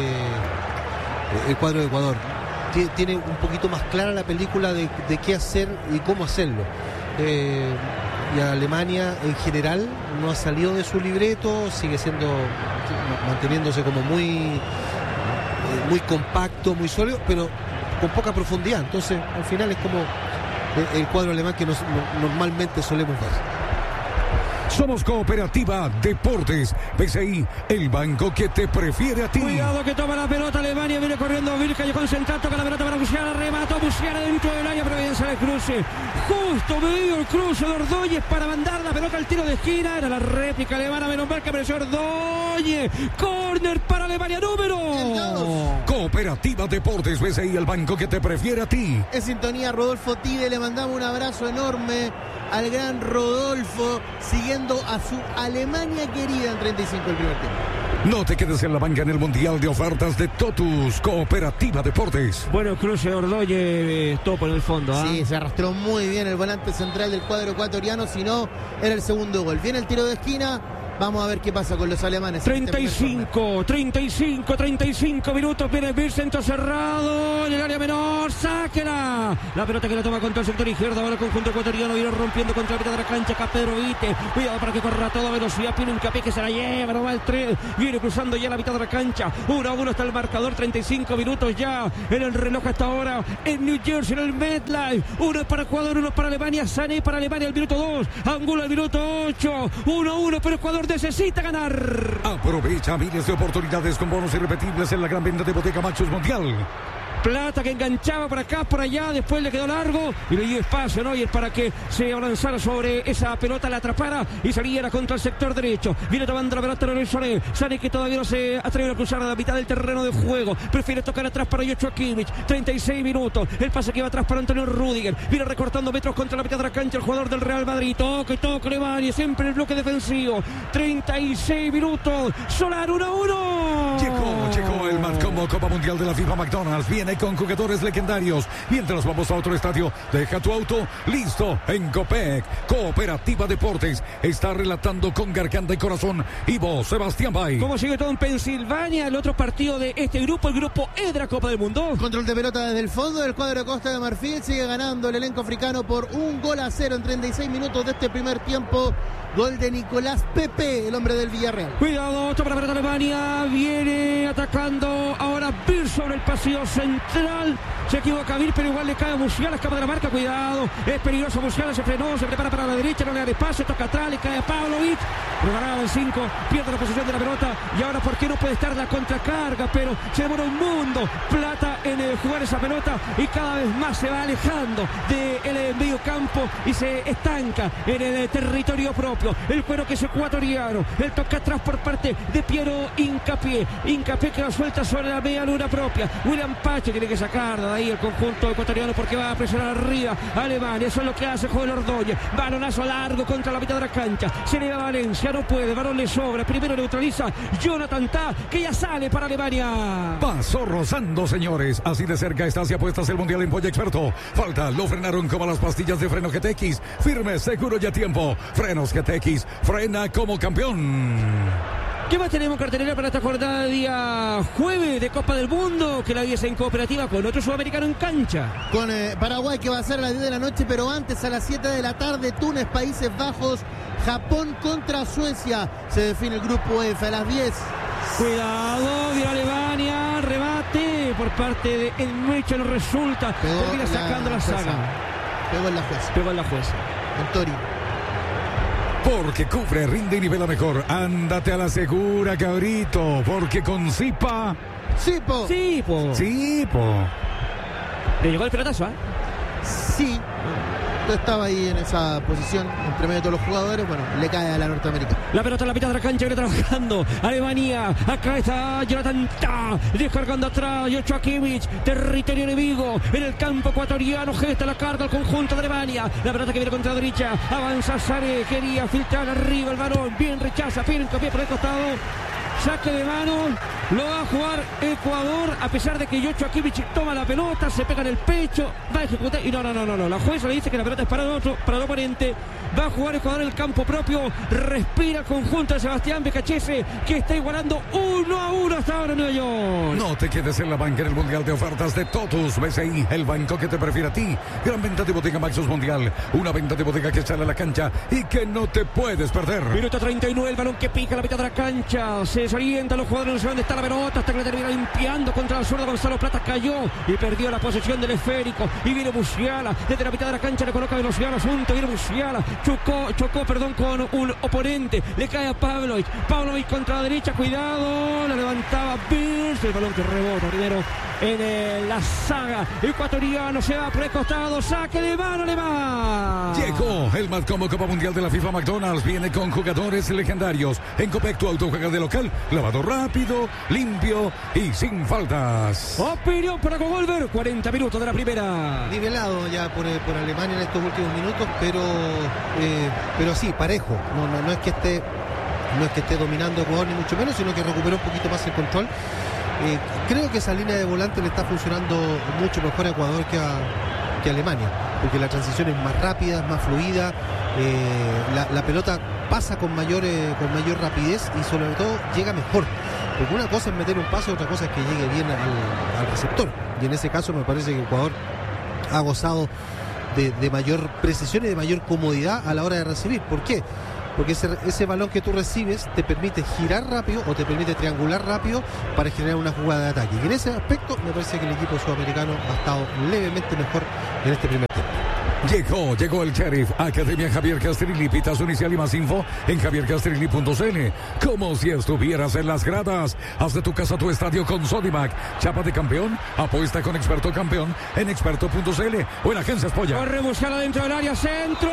el cuadro de Ecuador. Tie- Tiene un poquito más clara la película de, de qué hacer y cómo hacerlo. Eh, y a Alemania en general no ha salido de su libreto, sigue siendo manteniéndose como muy eh, muy compacto, muy sólido, pero con poca profundidad. Entonces, al final es como el, el cuadro alemán que nos, no- normalmente solemos ver. Somos Cooperativa Deportes. ¿Ves ahí? El banco que te prefiere a ti. Cuidado que toma la pelota Alemania, viene corriendo Vilca, llegó concentrado, toca la pelota para Musiala, remató Musiala dentro del área, pero bien sale el cruce. Justo medio el cruce de Ordóñez para mandar la pelota al tiro de esquina, era la réplica alemana, menos mal que apareció Ordóñez. Córner para Alemania, número. Cooperativa Deportes. ¿Ves ahí? El banco que te prefiere a ti. En sintonía Rodolfo Tide, le mandamos un abrazo enorme al gran Rodolfo, siguiendo a su Alemania querida en treinta y cinco el primer tiempo. No te quedes en la banca en el Mundial de Ofertas de Totus. Cooperativa Deportes. Bueno, el cruce de Ordóñez, topo en el fondo. ¿ah? Sí, se arrastró muy bien el volante central del cuadro ecuatoriano, si no, era el segundo gol. Viene el tiro de esquina, Vamos a ver qué pasa con los alemanes. treinta y cinco, treinta y cinco, treinta y cinco minutos. Viene el centro cerrado en el área menor. Sáquela. La pelota que la toma contra el sector izquierdo. Ahora el conjunto ecuatoriano viene rompiendo contra la mitad de la cancha. Acá Pedro Vite. Cuidado para que corra a toda velocidad. Pino Hincapié que se la lleva. No va el tren. Viene cruzando ya la mitad de la cancha. uno a uno está el marcador. treinta y cinco minutos ya en el reloj hasta ahora. En New Jersey, en el MetLife. Uno es para Ecuador, uno es para Alemania. Sané para Alemania al minuto dos. Angulo al minuto ocho. uno a uno, pero Ecuador necesita ganar. Aprovecha miles de oportunidades con bonos irrepetibles en la gran venta de Bottega Maxus Mundial. Plata que enganchaba por acá, por allá, después le quedó largo y le dio espacio, ¿no? Y es para que se avanzara sobre esa pelota, la atrapara y saliera contra el sector derecho. Viene tomando la pelota Leroy Sané. Sané que todavía no se atreve a cruzar a la mitad del terreno de juego. Prefiere tocar atrás para Joshua Kimmich. treinta y seis minutos. El pase que va atrás para Antonio Rüdiger. Viene recortando metros contra la mitad de la cancha el jugador del Real Madrid. Toque, toque, Alemania, siempre en el bloque defensivo. treinta y seis minutos. Solar uno a uno. Llegó, llegó el más combo Copa Mundial de la FIFA McDonald's. Viene con jugadores legendarios. Mientras vamos a otro estadio, deja tu auto listo en Copec. Cooperativa Deportes está relatando con garganta y corazón. Ivo Sebastián Bay. ¿Cómo sigue todo en Pensilvania? El otro partido de este grupo, el grupo E de la Copa del Mundo. Control de pelota desde el fondo del cuadro de Costa de Marfil. Sigue ganando el elenco africano por un gol a cero en treinta y seis minutos de este primer tiempo. Gol de Nicolás Pepe, el hombre del Villarreal. Cuidado, toma la pelota Alemania. Viene atacando ahora Bir sobre el pasillo central. Se equivoca Bir, pero igual le cae a Musiala, escapa de la marca. Cuidado, es peligroso. Musiala se frenó, se prepara para la derecha, no le da espacio, toca atrás, le cae a Pavlovic. Preparado en cinco, pierde la posición de la pelota. Y ahora, ¿por qué no puede estar la contracarga? Pero se demora un mundo. Plata en eh, jugar esa pelota y cada vez más se va alejando del eh, medio campo y se estanca en el eh, territorio propio. El cuero que es ecuatoriano. El toque atrás por parte de Piero Hincapié. Hincapié que la suelta sobre la media luna propia. William Pache tiene que sacar de ahí el conjunto ecuatoriano porque va a presionar arriba a Alemania. Eso es lo que hace Joel Ordóñez. Balonazo largo contra la mitad de la cancha. Se le va a Valencia, no puede. Balón le sobra. Primero neutraliza Jonathan Tah, que ya sale para Alemania. Pasó rozando, señores. Así de cerca está si apuestas el Mundial en Polla Experto. Falta, lo frenaron como las pastillas de freno G T X. Firme, seguro y a tiempo. Frenos G T X, frena como campeón. ¿Qué más tenemos en cartelera para esta jornada de día jueves de Copa del Mundo? Que la vies en cooperativa con otro sudamericano en cancha. Con eh, Paraguay, que va a ser a las diez de la noche, pero antes a las siete de la tarde, Túnez, Países Bajos, Japón contra Suecia. Se define el grupo F a las diez. Cuidado, viene Alemania, rebate por parte de El Mecho, no resulta. Pegó Termina sacando la, la saga. Pegó en la jueza. Pegó en la jueza. En Torino. Porque cubre, rinde y nivela mejor. Ándate a la segura, cabrito. Porque con Zipa. ¡Sipo! ¡Sipo! ¡Sipo! Le llegó el pelotazo, ¿eh? Sí. Yo estaba ahí en esa posición, entre medio de todos los jugadores. Bueno, le cae a la norteamericana. La pelota en la mitad de la cancha, viene trabajando Alemania. Acá está Jonathan Tah, descargando atrás Joshua Kimmich. Territorio enemigo en el campo ecuatoriano. Gesta la carga al conjunto de Alemania. La pelota que viene contra la derecha. Avanza Sané, quería filtrar arriba el balón. Bien rechaza, Piero Hincapié por el costado. Saque de mano, lo va a jugar Ecuador, a pesar de que Joshua Kimmich toma la pelota, se pega en el pecho, va a ejecutar, y no, no, no, no, no, la jueza le dice que la pelota es para el otro, para el oponente, va a jugar Ecuador en el campo propio, respira el conjunto de Sebastián Becachese, que está igualando uno a uno hasta ahora en Nueva York. No te quedes en la banca en el Mundial de Ofertas de Totus B C I, el banco que te prefiere a ti. Gran venta de Bottega Maxus Mundial, una venta de bodega que sale a la cancha y que no te puedes perder. Minuto treinta y nueve, el balón que pica la mitad de la cancha, se desorientan los jugadores, no saben dónde está la pelota, hasta que la termina limpiando contra la zurda. Gonzalo Plata cayó y perdió la posesión del esférico, y viene Musiala, desde la mitad de la cancha le coloca velocidad al asunto, viene Musiala, chocó, chocó, perdón, con un oponente, le cae a Pavlovic, Pavlovic contra la derecha, cuidado, la levantaba Birch, el balón que rebota primero en eh, la saga, ecuatoriano se va por el costado, saque de mano alemán. Llegó el más combo Copa Mundial de la FIFA McDonald's, viene con jugadores legendarios. En Copec tu auto juega de local, lavado rápido, limpio y sin faltas. Opinión para Covolver, cuarenta minutos de la primera. Nivelado ya por, por Alemania en estos últimos minutos, pero eh, pero sí, parejo. No, no, no es que esté no es que esté dominando Ecuador ni mucho menos, sino que recuperó un poquito más el control. Eh, creo que esa línea de volante le está funcionando mucho mejor a Ecuador que a, que Alemania, porque la transición es más rápida, es más fluida, eh, la, la pelota pasa con mayor, eh, con mayor rapidez y sobre todo llega mejor. Porque una cosa es meter un pase, otra cosa es que llegue bien al, al receptor. Y en ese caso me parece que Ecuador ha gozado de, de mayor precisión y de mayor comodidad a la hora de recibir. ¿Por qué? Porque ese, ese balón que tú recibes te permite girar rápido o te permite triangular rápido para generar una jugada de ataque. Y en ese aspecto me parece que el equipo sudamericano ha estado levemente mejor en este primer tiempo. Llegó, llegó el Sheriff, Academia Javier Castrilli, pitazo inicial y más info en javier castrilli punto c l. Como si estuvieras en las gradas. Haz de tu casa tu estadio con Sodimac. Chapa de campeón, apuesta con experto campeón en experto punto c l o en Agencias Polla. Corre, buscala dentro del área, centro,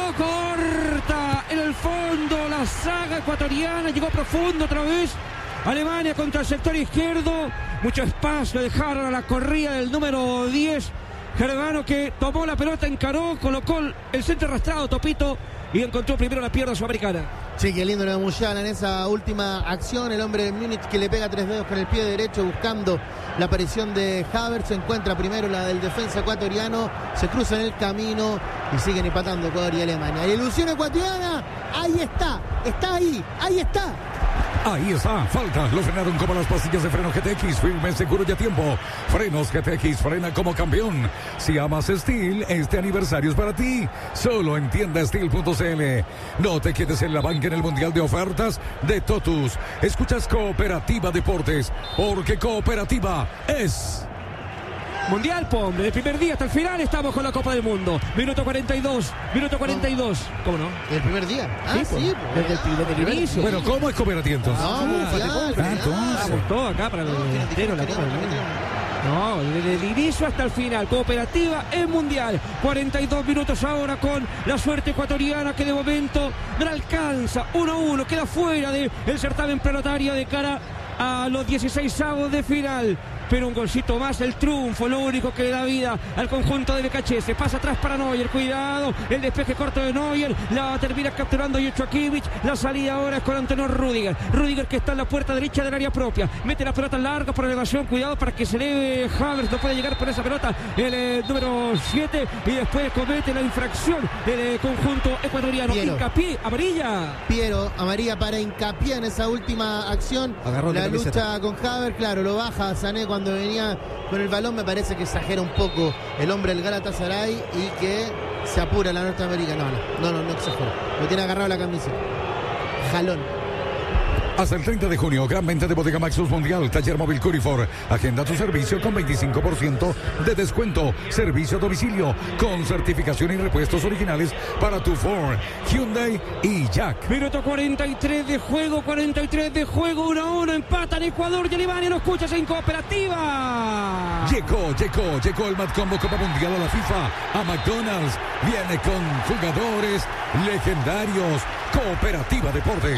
corta en el fondo la saga ecuatoriana, llegó profundo otra vez. Alemania contra el sector izquierdo, mucho espacio dejaron a la corrida del número diez. Germano, que tomó la pelota, encaró, colocó el centro arrastrado, Topito, y encontró primero la pierna sudamericana. Sí, qué lindo lo de Musiala en esa última acción. El hombre de Múnich que le pega tres dedos con el pie derecho buscando la aparición de Havertz. Se encuentra primero la del defensa ecuatoriano. Se cruza en el camino y siguen empatando Ecuador y Alemania. La ilusión ecuatoriana, ahí está, está ahí, ahí está. Ahí está, falta, lo frenaron como las pastillas de freno G T X, firme, seguro y a tiempo. Frenos G T X, frena como campeón. Si amas Steel, este aniversario es para ti. Solo en tienda steel punto c l. No te quedes en la banca en el Mundial de Ofertas de Totus. Escuchas Cooperativa Deportes, porque Cooperativa es... Mundial, hombre, del primer día hasta el final estamos con la Copa del Mundo. Minuto cuarenta y dos, minuto cuarenta y dos. ¿Cómo no? ¿El primer día? Ah, sí, sí. Pues, desde el, desde el inicio. Bueno, ¿cómo es cooperativa entonces? No, mundial, Ah, mundial. entonces. Todo acá para los delanteros, la Copa del Mundo. No, desde el inicio hasta el final. Cooperativa en Mundial. cuarenta y dos minutos ahora con la suerte ecuatoriana que de momento no alcanza. uno a uno, queda fuera del certamen planetario de cara a los dieciseisavos de final. Pero un golcito más, el triunfo, lo único que le da vida al conjunto de B K Ch. Se pasa atrás para Neuer, cuidado, el despeje corto de Neuer, la termina capturando Joshua Kimmich. La salida ahora es con Antonio Rüdiger. Rüdiger que está en la puerta derecha del área propia, mete la pelota larga por elevación, cuidado para que se eleve Havertz, no puede llegar por esa pelota el eh, número siete y después comete la infracción del eh, conjunto ecuatoriano. Piero. Hincapié, amarilla. Piero, amarilla para hincapié en esa última acción. Agarró la la lucha camiseta. con Havertz, claro, lo baja Sané cuando venía con el balón. Me parece que exagera un poco el hombre del Galatasaray y que se apura la norteamericana. No, no, no, no, no exagera. Lo tiene agarrado la camiseta. Jalón. Hasta el treinta de junio, gran venta de Bodega Maxus Mundial, Taller Móvil Curifor. Agenda tu servicio con veinticinco por ciento de descuento. Servicio a domicilio con certificación y repuestos originales para tu Ford, Hyundai y Jack. Minuto cuarenta y tres de juego, cuarenta y tres de juego, uno a uno, empatan Ecuador y Alemania. Lo escuchas en Cooperativa. Llegó, llegó, llegó el Mad Combo Copa Mundial a la FIFA, a McDonald's. Viene con jugadores legendarios. Cooperativa Deportes.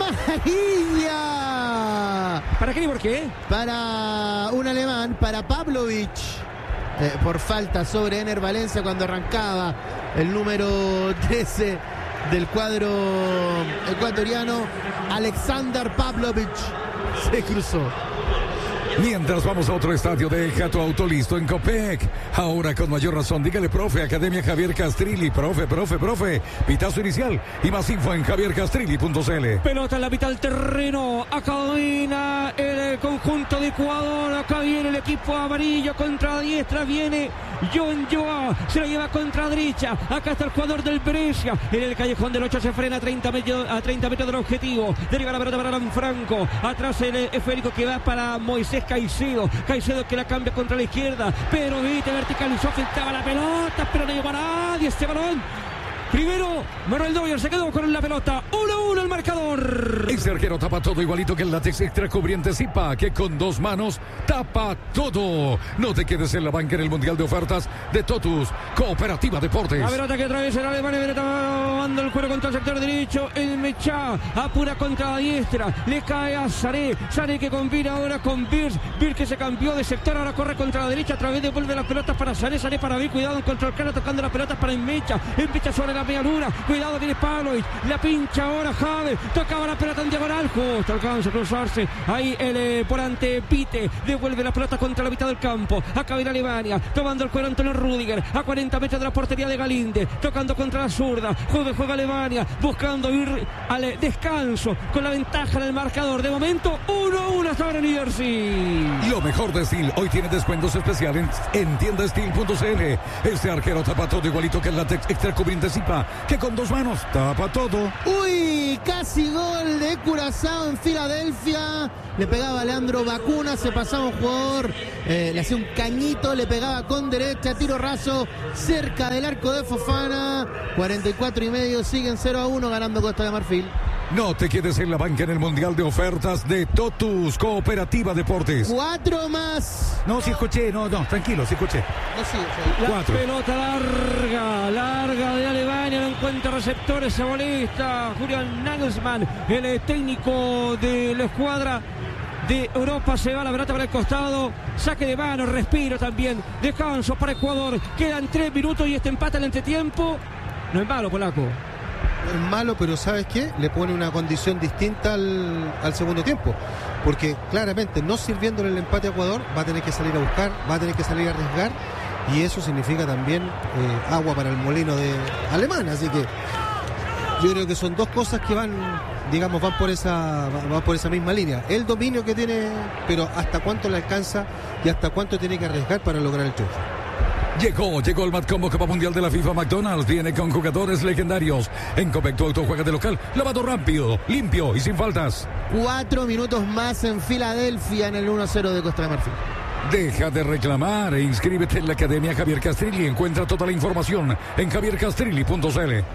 ¡Amarilla! ¿Para qué y por qué? Para un alemán, para Pavlovic. Eh, por falta sobre Ener Valencia cuando arrancaba el número trece del cuadro ecuatoriano. Alexander Pavlovic se cruzó. Mientras vamos a otro estadio, deja tu auto listo en Copec. Ahora con mayor razón, dígale profe, Academia Javier Castrilli, profe, profe, profe. Pitazo inicial y más info en javier castrilli punto c l. Pelota en la mitad del terreno, acá domina el conjunto de Ecuador, acá viene el equipo amarillo, contra diestra viene John Joa, se la lleva contra derecha, acá está el jugador del Brescia, en el callejón del ocho se frena a treinta metros, a treinta metros del objetivo, deriva la pelota para Lanfranco, atrás el esférico que va para Moisés Caicedo, Caicedo que la cambia contra la izquierda, pero Vite verticalizó, filtraba la pelota, pero no llegó a nadie este balón. Primero, Manuel Neuer se quedó con la pelota. uno a uno el marcador. Ese arquero tapa todo igualito que el látex extra cubriente Zipa, que con dos manos tapa todo. No te quedes en la banca en el Mundial de Ofertas de Totus. Cooperativa Deportes. La pelota que atraviesa el Alemania, viene tomando el cuero contra el sector derecho. El Mechá apura contra la diestra. Le cae a Sané. Sané que combina ahora con Birz. Birz que se cambió de sector, ahora corre contra la derecha. A través de vuelve las pelotas para Sané. Sané para Birz. Cuidado en control tocando las pelotas para Enmecha. Enmecha sobre la media luna. Cuidado, viene Pavlovic. La pincha ahora Javes. Ecuador. Tocaba la pelota en diagonal. Justo alcanza a cruzarse. Ahí el eh, volante Pite. Devuelve la pelota contra la mitad del campo. Acá viene Alemania. Tomando el cuero Antonio Rüdiger. A cuarenta metros de la portería de Galinde. Tocando contra la zurda. Juega, juega Alemania. Buscando ir al descanso. Con la ventaja en el marcador. De momento, uno a uno hasta ahora en New Jersey. Lo mejor de Steel hoy tiene descuentos especiales en tienda steel punto c l. Este arquero tapa todo igualito que el látex extra cubriente Zipa, que con dos manos tapa todo. Uy, casi gol de Curazao en Filadelfia. Le pegaba a Leandro Bacuna, se pasaba un jugador, eh, le hacía un cañito, le pegaba con derecha, tiro raso, cerca del arco de Fofana. cuarenta y cuatro y medio, siguen cero a uno ganando Costa de Marfil. No te quedes en la banca en el Mundial de Ofertas de Totus Cooperativa Deportes. Cuatro más. No, sí escuché, no, no, tranquilo, sí escuché. No, sí, sí. La Cuatro. pelota larga, larga de Alemania, no encuentra receptores, se molesta Julian Nagelsmann, el técnico de la escuadra de Europa, se va la pelota para el costado, saque de mano, respiro también, descanso para Ecuador, quedan tres minutos y este empate al entretiempo, no es malo, polaco. Es malo, pero ¿sabes qué? Le pone una condición distinta al, al segundo tiempo. Porque claramente, no sirviéndole el empate a Ecuador, va a tener que salir a buscar, va a tener que salir a arriesgar. Y eso significa también eh, agua para el molino de alemán. Así que yo creo que son dos cosas que van, digamos, van por esa, van por esa misma línea. El dominio que tiene, pero hasta cuánto le alcanza y hasta cuánto tiene que arriesgar para lograr el triunfo. Llegó, llegó el Matcombo Copa Mundial de la FIFA. McDonald's viene con jugadores legendarios. En Copec tu auto juega de local, lavado rápido, limpio y sin faltas. Cuatro minutos más en Filadelfia en el uno a cero de Costa de Marfil. Deja de reclamar e inscríbete en la Academia Javier Castrilli. Encuentra toda la información en javier castrilli punto c l.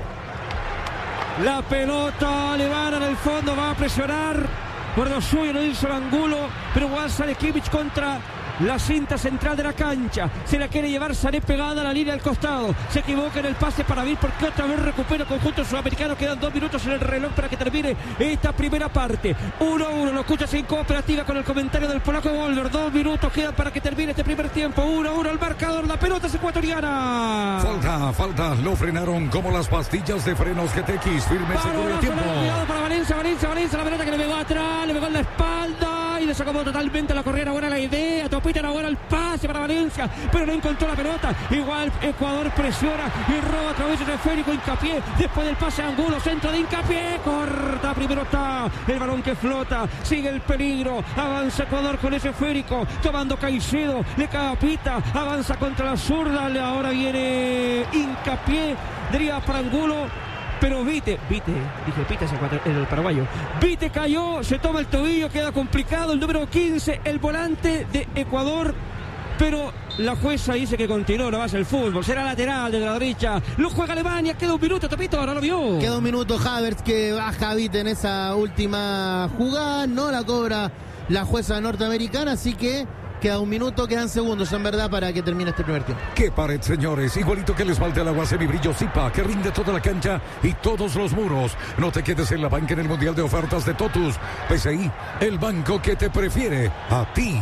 La pelota alemana en el fondo va a presionar. Por lo suyo lo hizo el Angulo, pero igual sale Kimmich contra la cinta central de la cancha. Se la quiere llevar Sané pegada a la línea al costado. Se equivoca en el pase para Vir porque otra vez recupera el conjunto sudamericano. Quedan dos minutos en el reloj para que termine esta primera parte. uno a uno, lo escuchas en Cooperativa con el comentario del polaco Volver. Dos minutos quedan para que termine este primer tiempo. uno a uno el marcador. La pelota es ecuatoriana. Falta, falta. Lo frenaron como las pastillas de frenos G T X. Firme, seguro y tiempo. Cuidado para Valencia, Valencia, Valencia. La pelota que le pegó atrás, le pegó en la espalda y le sacó totalmente la correa. Buena la idea. Topita ahora el pase para Valencia, pero no encontró la pelota. Igual Ecuador presiona y roba a través de esférico. Hincapié después del pase a Angulo, centro de Hincapié, corta, primero está el balón que flota, sigue el peligro, avanza Ecuador con ese esférico, tomando Caicedo, le cae a Pita, avanza contra la zurda, ahora viene Hincapié, diría para Angulo. Pero Vite, Vite, dije Pita, el paraguayo. Vite cayó, se toma el tobillo, queda complicado. El número quince, el volante de Ecuador. Pero la jueza dice que continuó, no va a ser el fútbol. Será lateral de la derecha. Lo juega Alemania, queda un minuto, Topito, ahora lo vio. Queda un minuto Havertz que baja a Vite en esa última jugada. No la cobra la jueza norteamericana, así que queda un minuto, quedan segundos en verdad para que termine este primer tiempo. Qué pared, señores. Igualito que les falta el agua semibrillo Zipa, que rinde toda la cancha y todos los muros. No te quedes en la banca en el Mundial de Ofertas de Totus. P C I, el banco que te prefiere a ti.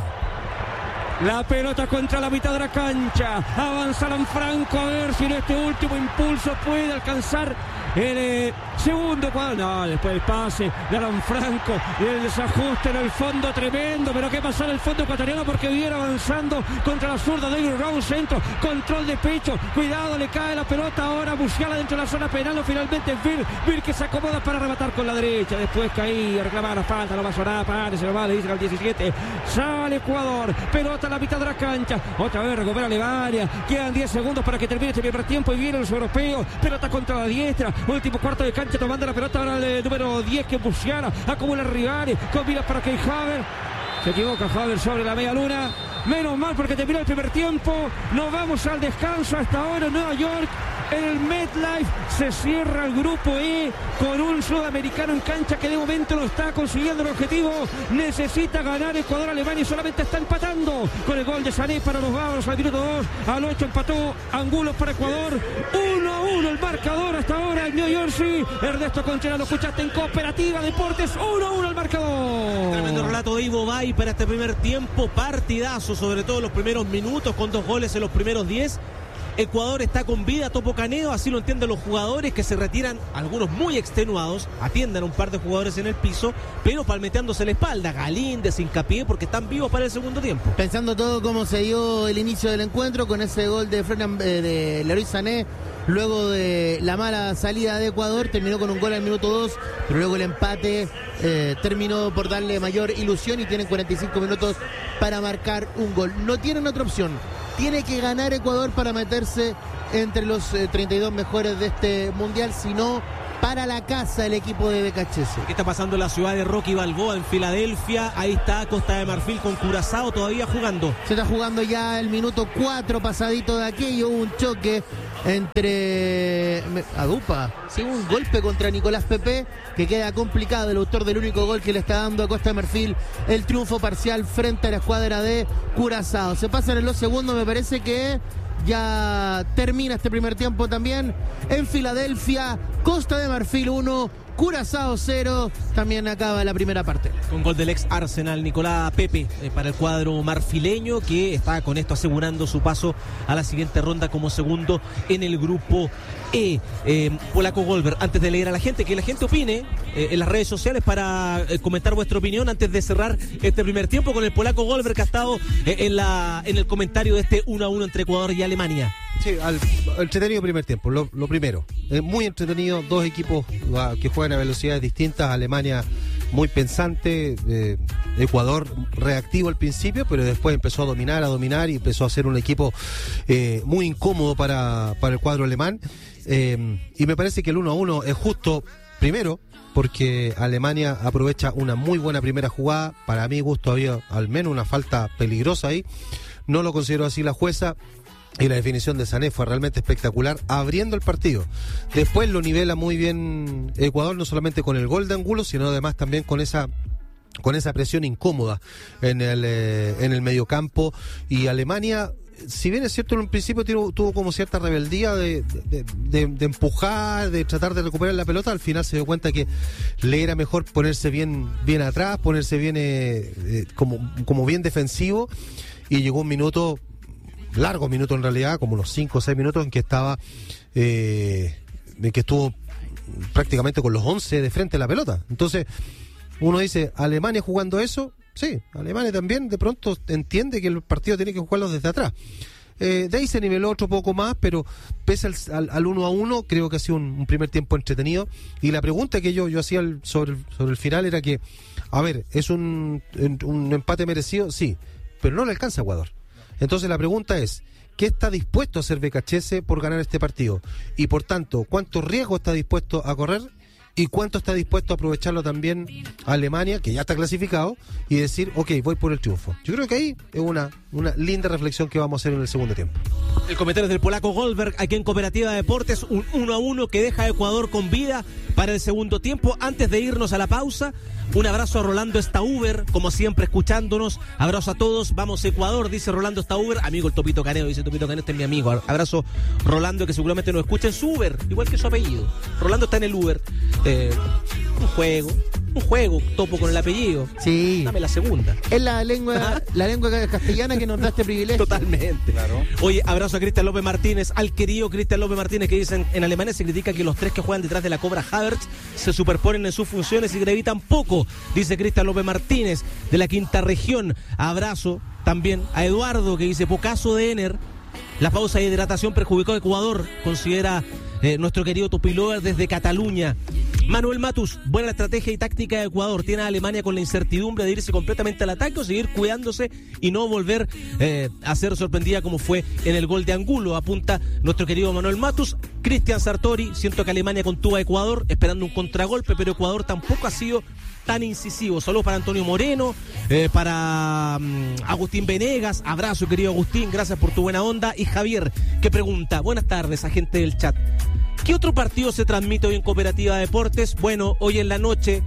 La pelota contra la mitad de la cancha. Avanza Lanfranco a ver si en este último impulso puede alcanzar el eh, segundo cuadro. No, después el pase de Lanfranco y el desajuste en el fondo tremendo. Pero qué pasó en el fondo ecuatoriano porque viene avanzando contra la zurda de David Raúl, centro, control de pecho. Cuidado, le cae la pelota ahora. Musiala dentro de la zona penal. O finalmente Vir, Vir que se acomoda para rematar con la derecha. Después caí a reclamar la falta. No va a sonar, para, se lo va, le dice al diecisiete. Sale Ecuador. Pelota a la mitad de la cancha. Otra vez recupera Alemania. Quedan diez segundos para que termine este primer tiempo y vienen los europeos. Pelota contra la diestra. Último cuarto de cancha tomando la pelota ahora el número diez que es Musiala. Acumula rivales. Combina para que Havertz. Se equivoca Havertz sobre la media luna. Menos mal porque terminó el primer tiempo. Nos vamos al descanso hasta ahora en Nueva York. En el MetLife se cierra el grupo E con un sudamericano en cancha que de momento no está consiguiendo el objetivo. Necesita ganar Ecuador, Alemania y solamente está empatando con el gol de Sané para los bávaros al minuto dos. Al ocho empató Angulo para Ecuador. uno a uno el marcador hasta ahora en New Jersey. Ernesto Contreras, lo escuchaste en Cooperativa Deportes. uno a uno el marcador. Tremendo relato de Ivo Bay para este primer tiempo. Partidazo, sobre todo en los primeros minutos, con dos goles en los primeros diez. Ecuador está con vida, Topo Caneo, así lo entienden los jugadores que se retiran, algunos muy extenuados, atiendan a un par de jugadores en el piso, pero palmeteándose la espalda, Galíndez, Hincapié, porque están vivos para el segundo tiempo. Pensando todo cómo se dio el inicio del encuentro con ese gol de, Fernan, eh, de Leroy Sané, luego de la mala salida de Ecuador, terminó con un gol al minuto dos, pero luego el empate eh, terminó por darle mayor ilusión y tienen cuarenta y cinco minutos para marcar un gol. No tienen otra opción. Tiene que ganar Ecuador para meterse entre los eh, treinta y dos mejores de este mundial, si no, para la casa el equipo de Becachese. ¿Qué está pasando en la ciudad de Rocky Balboa, en Filadelfia? Ahí está Costa de Marfil con Curazao todavía jugando. Se está jugando ya el minuto cuatro pasadito de aquello, hubo un choque entre Adupa, sí, un golpe contra Nicolás Pepe que queda complicado, el autor del único gol que le está dando a Costa de Marfil el triunfo parcial frente a la escuadra de Curazao. Se pasan en los segundos, me parece que ya termina este primer tiempo también en Filadelfia. Costa de Marfil uno, Curazao cero, también acaba la primera parte. Con gol del ex Arsenal, Nicolás Pepe, eh, para el cuadro marfileño, que está con esto asegurando su paso a la siguiente ronda como segundo en el grupo E. Eh, Polaco Golver, antes de leer a la gente, que la gente opine eh, en las redes sociales para eh, comentar vuestra opinión antes de cerrar este primer tiempo con el Polaco Golver, que ha estado eh, en, la, en el comentario de este uno a uno entre Ecuador y Alemania. Sí, al, entretenido primer tiempo, lo, lo primero. Es muy entretenido, dos equipos uh, que juegan a velocidades distintas. Alemania muy pensante, eh, Ecuador reactivo al principio, pero después empezó a dominar, a dominar y empezó a ser un equipo eh, muy incómodo para, para el cuadro alemán. Eh, y me parece que el uno a uno es justo, primero, porque Alemania aprovecha una muy buena primera jugada. Para mi gusto había al menos una falta peligrosa ahí. No lo consideró así la jueza. Y la definición de Sané fue realmente espectacular, abriendo el partido. Después lo nivela muy bien Ecuador, no solamente con el gol de Angulo, sino además también con esa con esa presión incómoda en el eh, en el mediocampo. Y Alemania, si bien es cierto en un principio tuvo, tuvo como cierta rebeldía de, de, de, de empujar, de tratar de recuperar la pelota, al final se dio cuenta que le era mejor ponerse bien bien atrás, ponerse bien eh, eh, como, como bien defensivo, y llegó un minuto, largo minuto en realidad, como unos cinco o seis minutos en que estaba eh, en que estuvo prácticamente con los once de frente a la pelota. Entonces uno dice, ¿Alemania jugando eso? Sí, Alemania también de pronto entiende que el partido tiene que jugarlo desde atrás. Eh, de ahí se niveló otro poco más, pero pese al, al, al uno a uno, creo que ha sido un, un primer tiempo entretenido. Y la pregunta que yo, yo hacía el, sobre, sobre el final era que, a ver, ¿es un, un empate merecido? Sí, pero no le alcanza a Ecuador. Entonces la pregunta es, ¿qué está dispuesto a hacer Becachese por ganar este partido? Y por tanto, ¿cuánto riesgo está dispuesto a correr? ¿Y cuánto está dispuesto a aprovecharlo también Alemania, que ya está clasificado, y decir, ok, voy por el triunfo? Yo creo que ahí es una, una linda reflexión que vamos a hacer en el segundo tiempo. El comentario del Polaco Goldberg aquí en Cooperativa Deportes, un uno a uno que deja a Ecuador con vida para el segundo tiempo. Antes de irnos a la pausa, un abrazo a Rolando Stauber, como siempre escuchándonos. Abrazo a todos, vamos Ecuador, dice Rolando Stauber. Amigo el Topito Caneo, dice Topito Caneo, este es mi amigo. Abrazo Rolando, que seguramente nos escucha en su Uber, igual que su apellido. Rolando está en el Uber. Eh, un juego, un juego, Topo, con el apellido. Sí. Dame la segunda. Es la lengua, la lengua castellana que nos da este privilegio. Totalmente. Claro. Oye, abrazo a Cristian López Martínez, al querido Cristian López Martínez, que dicen, en Alemania se critica que los tres que juegan detrás de la Cobra Havertz se superponen en sus funciones y gravitan poco, dice Cristian López Martínez, de la quinta región. Abrazo también a Eduardo, que dice, pocaso de Ener, la pausa de hidratación perjudicó a Ecuador, considera eh, nuestro querido Topilover desde Cataluña. Manuel Matus, buena estrategia y táctica de Ecuador, tiene a Alemania con la incertidumbre de irse completamente al ataque o seguir cuidándose y no volver eh, a ser sorprendida como fue en el gol de Angulo, apunta nuestro querido Manuel Matus. Cristian Sartori, siento que Alemania contuvo a Ecuador esperando un contragolpe, pero Ecuador tampoco ha sido tan incisivo. Saludos para Antonio Moreno, eh, para um, Agustín Venegas, abrazo querido Agustín, gracias por tu buena onda. Y Javier, que pregunta, buenas tardes a gente del chat, ¿qué otro partido se transmite hoy en Cooperativa Deportes? Bueno, hoy en la noche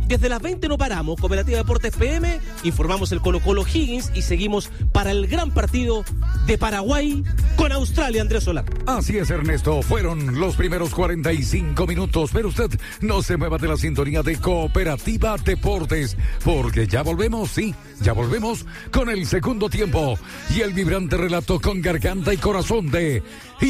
Desde las veinte no paramos, Cooperativa Deportes P M, informamos el Colo Colo Higgins y seguimos para el gran partido de Paraguay con Australia, Andrés Solar. Así es, Ernesto, fueron los primeros cuarenta y cinco minutos, pero usted no se mueva de la sintonía de Cooperativa Deportes, porque ya volvemos, sí, ya volvemos con el segundo tiempo y el vibrante relato con garganta y corazón de